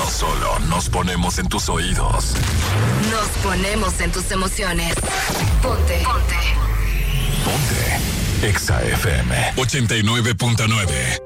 No solo nos ponemos en tus oídos, nos ponemos en tus emociones. Ponte. Ponte Exa FM 89.9.